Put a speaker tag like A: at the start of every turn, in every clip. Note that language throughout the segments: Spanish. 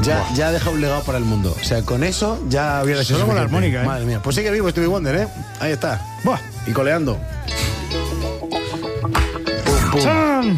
A: Ya ha dejado un legado para el mundo. O sea, con eso ya hubiera sido
B: solo con la
A: suficiente.
B: armónica, ¿eh?
A: Madre mía. Pues sigue vivo Stevie Wonder, ¿eh? Ahí está.
B: Buah.
A: Y coleando. Pum.
B: ¡Chan!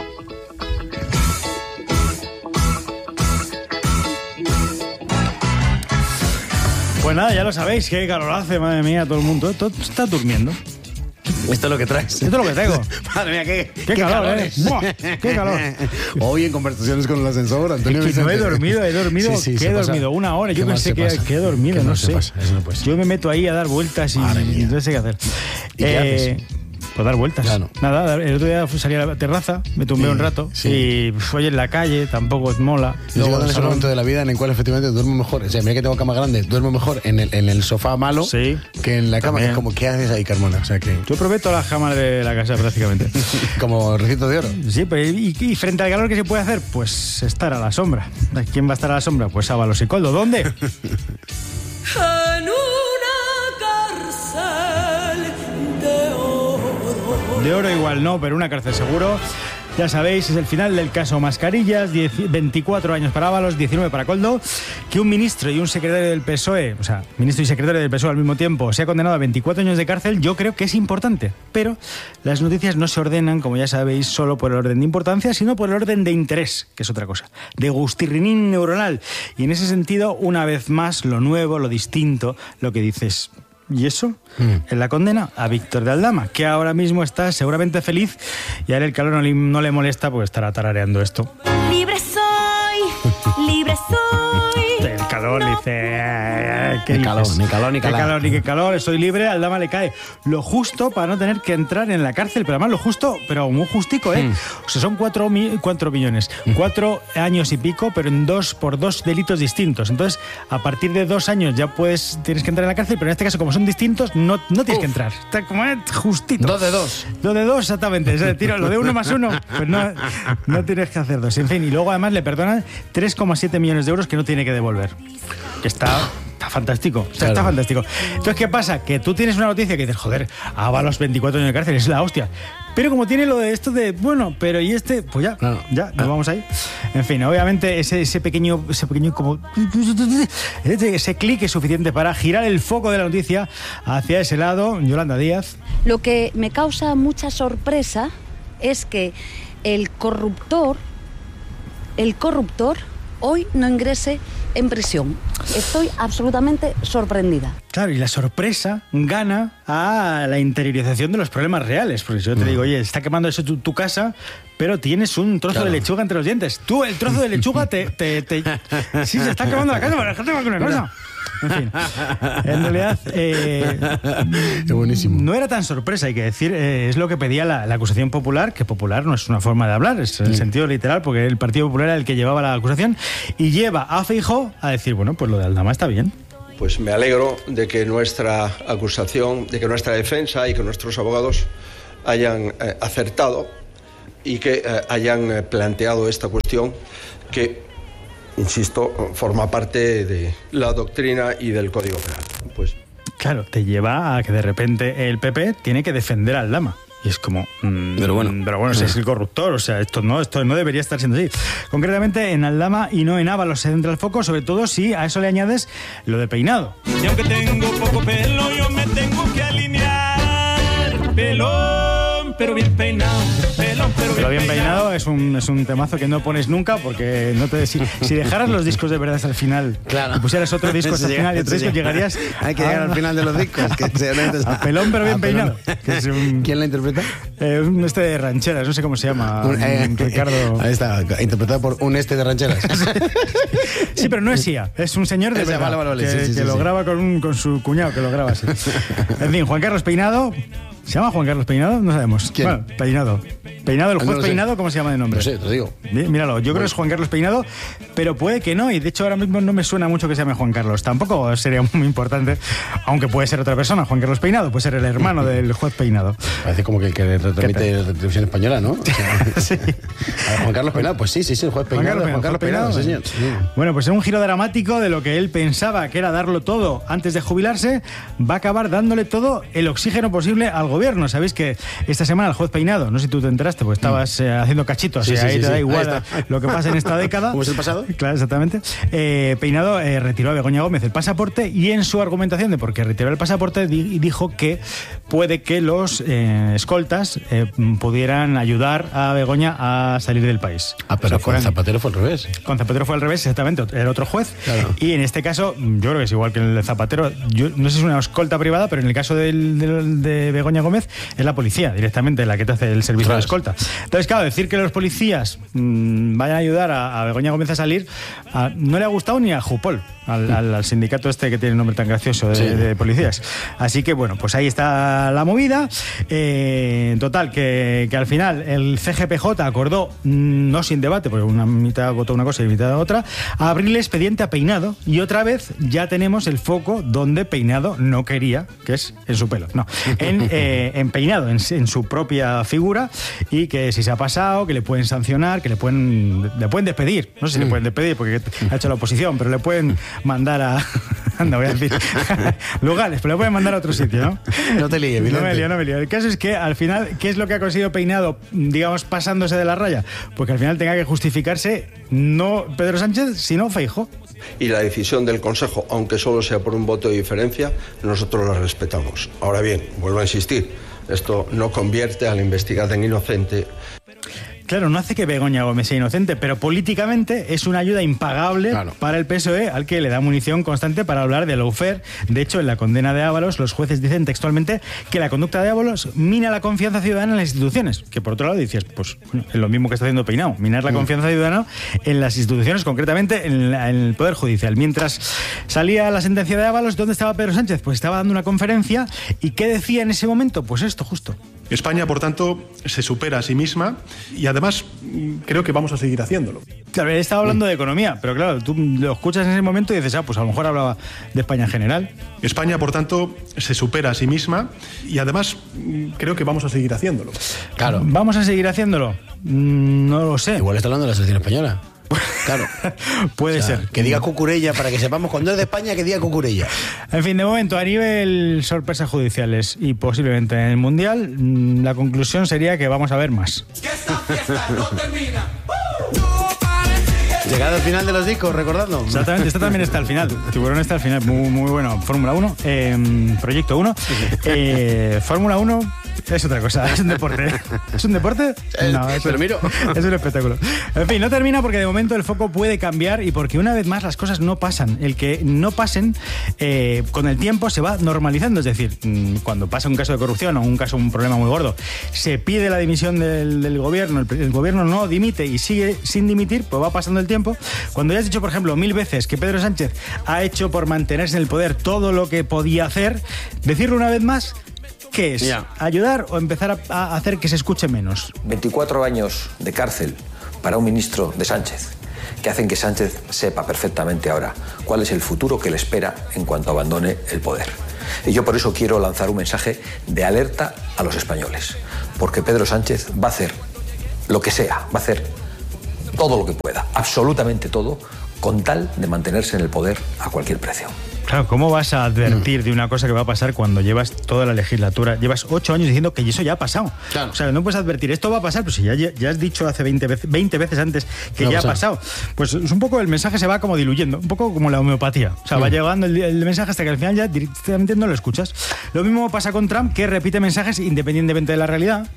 B: Pues nada, ya lo sabéis, qué calor hace, madre mía, todo el mundo. Todo está durmiendo.
A: Esto es lo que traes.
B: Esto es lo que traigo.
A: Madre mía, qué
B: calor,
A: calores.
B: Buah, qué calor.
A: Hoy en conversaciones con el ascensor, Antonio
B: Es que no he
A: Vicente.
B: dormido,
A: Sí,
B: que
A: se
B: he
A: pasa.
B: dormido una hora.
A: ¿Qué
B: Yo
A: más
B: pensé
A: se pasa?
B: que he dormido,
A: ¿Qué
B: no
A: más se
B: sé.
A: pasa? Eso no puede ser.
B: Yo me meto ahí a dar vueltas y
A: Madre mía.
B: no sé qué hacer.
A: ¿Y qué haces?
B: Pues dar vueltas.
A: Claro.
B: Nada, el otro día salí a la terraza, me tumbé
A: Sí,
B: un rato
A: sí.
B: y oye, en la calle tampoco mola.
A: Yo
B: Luego
A: llego en
B: el
A: ese
B: salón.
A: momento de la vida en el cual efectivamente duermo mejor. O sea, mira que tengo cama grande, duermo mejor en el sofá malo
B: Sí,
A: que en la cama.
B: también.
A: Es como, ¿qué haces ahí, Carmona? O sea, que
B: Yo probé todas las camas de la casa prácticamente.
A: como recinto de oro.
B: Sí, pero y frente al calor que se puede hacer, pues estar a la sombra. ¿Quién va a estar a la sombra? Pues Ábalos y Coldo. ¿Dónde?
C: En una cárcel de oro.
B: De oro igual no, pero una cárcel seguro. Ya sabéis, es el final del caso Mascarillas, 24 años para Ábalos, 19 para Coldo. Que un ministro y un secretario del PSOE, o sea, ministro y secretario del PSOE al mismo tiempo, sea condenado a 24 años de cárcel, yo creo que es importante. Pero las noticias no se ordenan, como ya sabéis, solo por el orden de importancia, sino por el orden de interés, que es otra cosa, de gustirrinín neuronal. Y en ese sentido, una vez más, lo nuevo, lo distinto, lo que dices... ¿Y eso? En la condena a Víctor de Aldama, que ahora mismo está seguramente feliz y a él el calor no le molesta porque estará tarareando esto.
C: Libre soy, libre soy.
B: El calor le dice... ¿qué
A: Ni calor,
B: dices?
A: ni calor, ni
B: ¿Qué
A: calor.
B: calor, ni qué calor, estoy libre, a Aldama le cae lo justo para no tener que entrar en la cárcel, pero además lo justo, pero muy justico, ¿eh? O sea, son 4 millones, 4 años y pico, pero por dos delitos distintos. Entonces, a partir de 2 años ya tienes que entrar en la cárcel, pero en este caso, como son distintos, no tienes que entrar. Está como justito.
A: 2 de 2.
B: 2 de 2, exactamente. O sea, tiro lo de 1 más 1, pues no tienes que hacer 2. En fin, y luego además le perdonan 3,7 millones de euros que no tiene que devolver. Que está fantástico. O sea,
A: Claro.
B: está fantástico. Entonces, ¿qué pasa? Que tú tienes una noticia que dices, joder, Ábalos 24 años de cárcel, es la hostia. Pero como tiene lo de esto de, bueno, pero y este, pues ya,
A: Claro.
B: ya, nos vamos ahí. En fin, obviamente ese pequeño como... Ese clic es suficiente para girar el foco de la noticia hacia ese lado. Yolanda Díaz.
D: Lo que me causa mucha sorpresa es que el corruptor hoy no ingrese en prisión. Estoy absolutamente sorprendida.
B: Claro, y la sorpresa gana a la interiorización de los problemas reales. Porque si yo te digo, oye, está quemando eso tu casa, pero tienes un trozo de lechuga entre los dientes. Tú, el trozo de lechuga Sí, se está quemando la casa, pero déjate con una cosa. En fin, en realidad
A: Es buenísimo.
B: no era tan sorpresa, hay que decir, es lo que pedía la acusación popular, que popular no es una forma de hablar, es en el sentido literal, porque el Partido Popular era el que llevaba la acusación y lleva a Feijóo a decir, bueno, pues lo de Aldama está bien.
E: Pues me alegro de que nuestra acusación, de que nuestra defensa y que nuestros abogados hayan acertado y que hayan planteado esta cuestión que, insisto, forma parte de la doctrina y del Código Penal. Pues
B: Claro, te lleva a que de repente el PP tiene que defender a Aldama. Y es como...
A: Pero bueno.
B: ese es el corruptor, o sea, esto no debería estar siendo así. Concretamente, en Aldama y no en Ábalos se centra el foco, sobre todo si a eso le añades lo de peinado.
F: Y aunque tengo poco pelo, yo me tengo que alinear. Pelón, pero bien peinado. Pelón,
B: Pero bien peinado es un temazo que no pones nunca porque si dejaras los discos de verdad hasta el final y pusieras otro disco hasta el final y otro disco, llegarías...
A: Hay que llegar al final de los discos.
B: A Pelón, pero bien peinado. Que es
A: ¿Quién la interpreta?
B: Un de rancheras, no sé cómo se llama. Ricardo.
A: Ahí está, interpretado por un de rancheras.
B: Sí, pero no es IA, es un señor de verdad
A: vale,
B: que
A: sí,
B: lo
A: sí.
B: graba con su cuñado, que lo graba así. En fin, Juan Carlos Peinado. ¿Se llama Juan Carlos Peinado? No sabemos.
A: ¿Quién?
B: Bueno, Peinado. Peinado, el
A: No
B: juez
A: lo sé.
B: Peinado, ¿cómo se llama de nombre?
A: No sé, te digo.
B: Míralo, yo creo que es Juan Carlos Peinado, pero puede que no, y de hecho ahora mismo no me suena mucho que se llame Juan Carlos. Tampoco sería muy importante, aunque puede ser otra persona. Juan Carlos Peinado puede ser el hermano del juez Peinado.
A: Parece como que el que retransmite la televisión española, ¿no? O sea,
B: Sí.
A: a ver, Juan Carlos Peinado, pues sí, el juez Peinado. Juan Carlos Peinado, sí, señor. Sí.
B: Bueno, pues en un giro dramático de lo que él pensaba que era darlo todo antes de jubilarse, va a acabar dándole todo el oxígeno posible al gobierno gobierno. Sabéis que esta semana el juez Peinado, no sé si tú te enteraste, porque estabas haciendo cachitos,
A: Sí,
B: ahí
A: sí,
B: te
A: sí.
B: da igual lo que pasa en esta década.
A: ¿Cómo es el pasado?
B: Claro, exactamente. Peinado retiró a Begoña Gómez el pasaporte y en su argumentación de por qué retiró el pasaporte dijo que puede que los escoltas pudieran ayudar a Begoña a salir del país.
A: Pero con Zapatero fue al revés.
B: Con Zapatero fue al revés, exactamente, el otro juez.
A: Claro.
B: Y en este caso, yo creo que es igual que el de Zapatero. Yo no sé si es una escolta privada, pero en el caso de Begoña Gómez es la policía directamente la que te hace el servicio de escolta. Entonces, claro, decir que los policías vayan a ayudar a Begoña Gómez a salir no le ha gustado ni a Jupol, al sindicato este que tiene un nombre tan gracioso de policías. Así que bueno, pues ahí está la movida. Total, que al final el CGPJ acordó, no sin debate, porque una mitad votó una cosa y mitad otra, a abrirle expediente a Peinado, y otra vez ya tenemos el foco donde Peinado no quería, que es en su pelo, no, en Peinado, en su propia figura, y que si se ha pasado, que le pueden sancionar, que le pueden despedir, no sé si le pueden despedir porque ha hecho la oposición, pero le pueden mandar a no voy a decir lugares, pero le pueden mandar a otro sitio, ¿no?
A: No te líes,
B: no me lío. El caso es que al final, ¿qué es lo que ha conseguido Peinado, digamos, pasándose de la raya? Pues que al final tenga que justificarse no Pedro Sánchez, sino Feijóo.
E: Y la decisión del Consejo, aunque solo sea por un voto de diferencia, nosotros la respetamos. Ahora bien, vuelvo a insistir, esto no convierte al investigado en inocente.
B: Claro, no hace que Begoña Gómez sea inocente, pero políticamente es una ayuda impagable para el PSOE, al que le da munición constante para hablar de lawfare. De hecho, en la condena de Ábalos, los jueces dicen textualmente que la conducta de Ábalos mina la confianza ciudadana en las instituciones. Que por otro lado dices, pues es lo mismo que está haciendo Peinado, minar la confianza ciudadana en las instituciones, concretamente en el Poder Judicial. Mientras salía la sentencia de Ábalos, ¿dónde estaba Pedro Sánchez? Pues estaba dando una conferencia. ¿Y qué decía en ese momento? Pues esto, justo.
G: España, por tanto, se supera a sí misma y además creo que vamos a seguir haciéndolo.
B: Claro, él estaba hablando de economía, pero claro, tú lo escuchas en ese momento y dices, pues a lo mejor hablaba de España en general.
G: España, por tanto, se supera a sí misma y además creo que vamos a seguir haciéndolo.
A: Claro.
B: ¿Vamos a seguir haciéndolo? No lo sé.
A: Igual está hablando de la selección española. Claro.
B: Puede ser.
A: Que diga Cucurella, para que sepamos cuando es de España, que diga Cucurella.
B: En fin, de momento, a nivel sorpresas judiciales y posiblemente en el Mundial, la conclusión sería que vamos a ver más.
C: Que esta fiesta no termina.
A: Llegado al final de los discos, recordando.
B: Exactamente, esta también está al final. Tiburón está al final, muy bueno. Fórmula 1, Proyecto 1. Fórmula 1 es otra cosa, es un deporte. ¿Es un deporte? No, es un espectáculo. En fin, no termina porque de momento el foco puede cambiar y porque una vez más las cosas no pasan. El que no pasen, con el tiempo se va normalizando. Es decir, cuando pasa un caso de corrupción o un problema muy gordo, se pide la dimisión del gobierno, el gobierno no dimite y sigue sin dimitir, pues va pasando el tiempo. Cuando ya has dicho, por ejemplo, 1000 veces que Pedro Sánchez ha hecho por mantenerse en el poder todo lo que podía hacer, decirlo una vez más, ¿qué es? ¿Ayudar o empezar a hacer que se escuche menos?
H: 24 años de cárcel para un ministro de Sánchez, que hacen que Sánchez sepa perfectamente ahora cuál es el futuro que le espera en cuanto abandone el poder. Y yo por eso quiero lanzar un mensaje de alerta a los españoles, porque Pedro Sánchez va a hacer lo que sea, va a hacer todo lo que pueda, absolutamente todo, con tal de mantenerse en el poder a cualquier precio.
B: Claro, ¿cómo vas a advertir de una cosa que va a pasar cuando llevas toda la legislatura? Llevas 8 años diciendo que eso ya ha pasado. Claro. O sea, no puedes advertir, esto va a pasar, pues si ya has dicho hace 20 veces antes que no ya ha pasado. Pues es un poco, el mensaje se va como diluyendo, un poco como la homeopatía. O sea, va llegando el mensaje hasta que al final ya directamente no lo escuchas. Lo mismo pasa con Trump, que repite mensajes independientemente de la realidad.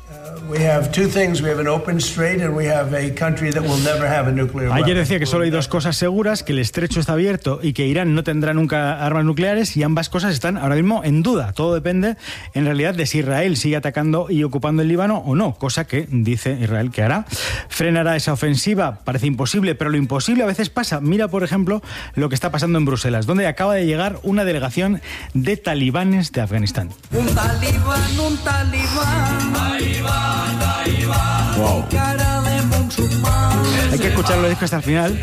B: Ayer decía que solo hay dos cosas seguras, que el estrecho está abierto y que Irán no tendrá nunca armas nucleares, y ambas cosas están ahora mismo en duda. Todo depende en realidad de si Israel sigue atacando y ocupando el Líbano o no, cosa que dice Israel que hará. ¿Frenará esa ofensiva? Parece imposible, pero lo imposible a veces pasa. Mira, por ejemplo, lo que está pasando en Bruselas, donde acaba de llegar una delegación de talibanes de Afganistán.
C: Un talibán.
B: Wow. Hay que escuchar los discos hasta el final.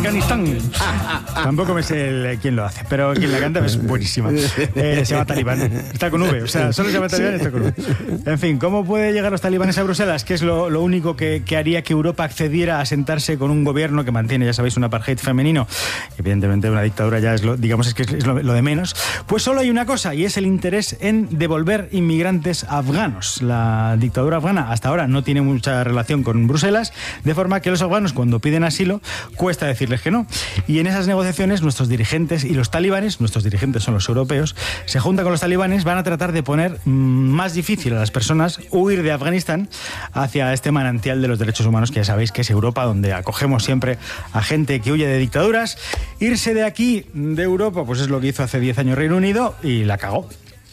B: Afganistán. Tampoco me sé quién lo hace, pero quien la canta es buenísima. Se llama Talibán. Está con V, o sea, solo se llama Talibán y está con V. En fin, ¿cómo puede llegar los talibanes a Bruselas? ¿Qué es lo único que haría que Europa accediera a sentarse con un gobierno que mantiene, ya sabéis, un apartheid femenino? Evidentemente una dictadura ya es lo de menos. Pues solo hay una cosa, y es el interés en devolver inmigrantes afganos. La dictadura afgana hasta ahora no tiene mucha relación con Bruselas, de forma que los afganos, cuando piden asilo, cuesta decirles que no. Y en esas negociaciones nuestros dirigentes y los talibanes, nuestros dirigentes son los europeos, se juntan con los talibanes, van a tratar de poner más difícil a las personas huir de Afganistán hacia este manantial de los derechos humanos, que ya sabéis que es Europa, donde acogemos siempre a gente que huye de dictaduras. Irse de aquí, de Europa, pues es lo que hizo hace 10 años Reino Unido y la cagó.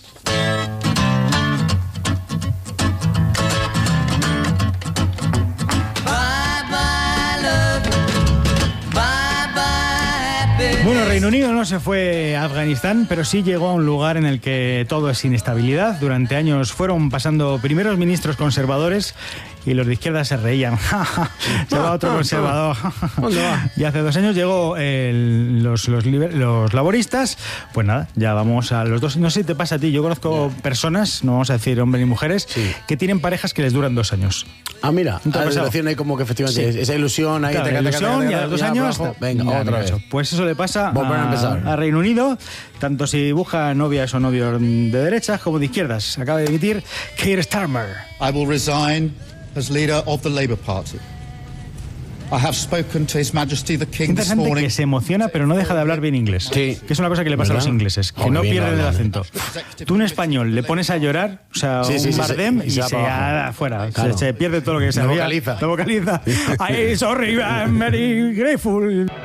B: Bueno, Reino Unido no se fue a Afganistán, pero sí llegó a un lugar en el que todo es inestabilidad. Durante años fueron pasando primeros ministros conservadores y los de izquierda se reían. Se va otro conservador. Y hace 2 años llegó los laboristas. Pues nada, ya vamos a los dos. No sé si te pasa a ti, yo conozco personas, no vamos a decir hombres ni mujeres, que tienen parejas que les duran 2 años.
A: Ah, mira, la relación hay como que efectivamente esa ilusión ahí,
B: claro, ilusión, y a los 2 años
A: venga, otra vez.
B: Pues eso le pasa a Reino Unido, tanto si busca novias o novios de derechas como de izquierdas. Acaba de emitir Keir Starmer.
I: I will resign as leader of the Labour Party. I have spoken to His Majesty the King this
B: interesante
I: morning.
B: Que se emociona, pero no deja de hablar bien inglés. Sí. Que es una cosa que le pasa a los ingleses, que no pierden el acento. Tú en español le pones a llorar, o sea, un bardem y se va afuera. Claro. Se pierde todo lo que se había. Lo vocaliza. I'm sorry, I'm very grateful.